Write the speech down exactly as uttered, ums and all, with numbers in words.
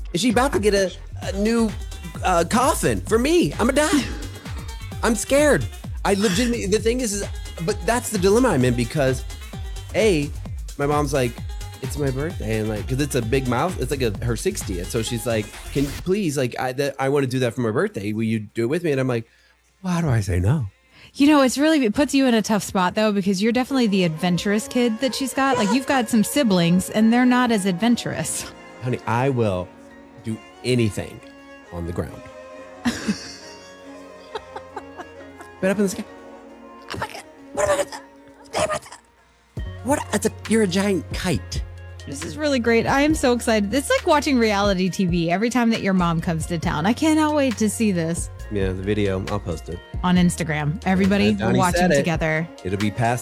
And she's about to get a, a new uh, coffin for me. I'm gonna die. I'm scared. I legitimately, the thing is, is, but that's the dilemma I'm in because, A, my mom's like, it's my birthday, and like, because it's a big mouth, it's like a, her sixtieth. So she's like, can you please, like, I, that, I want to do that for my birthday. Will you do it with me? And I'm like, well, how do I say no? You know, it's really, it puts you in a tough spot though, because you're definitely the adventurous kid that she's got. Like, you've got some siblings and they're not as adventurous. Honey, I will do anything on the ground. But up in the sky. Oh my God. What am I gonna do? What? It's a, you're a giant kite. This is really great. I am so excited. It's like watching reality T V every time that your mom comes to town. I cannot wait to see this. Yeah, the video, I'll post it. On Instagram. Everybody, we're watching together. It'll be past